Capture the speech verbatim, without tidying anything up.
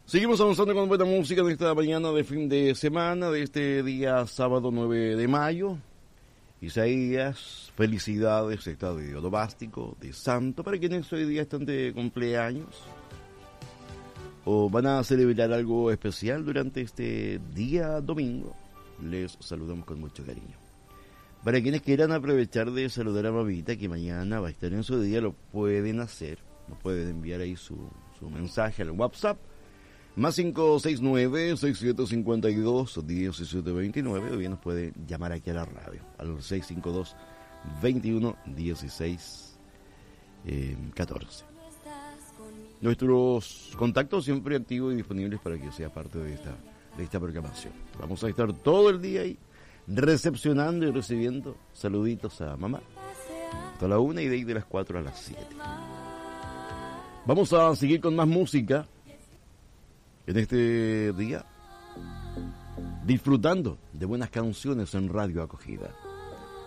Seguimos avanzando con buena música en esta mañana de fin de semana, de este día sábado nueve de mayo. Isaías, felicidades, estado de odobástico, de santo, para quienes hoy día están de cumpleaños o van a celebrar algo especial durante este día domingo. Les saludamos con mucho cariño. Para quienes quieran aprovechar de saludar a Mamita, que mañana va a estar en su día, lo pueden hacer. Nos pueden enviar ahí su, su mensaje al WhatsApp. Más cinco seis nueve, seis siete cinco dos, uno siete dos nueve. O bien nos pueden llamar aquí a la radio al seis cinco dos, veintiuno, dieciséis, catorce. Nuestros contactos siempre activos y disponibles para que sea parte de esta, de esta programación. Vamos a estar todo el día ahí recepcionando y recibiendo saluditos a mamá hasta la una y de ahí de las cuatro a las siete. Vamos a seguir con más música en este día, disfrutando de buenas canciones en Radio Acogida.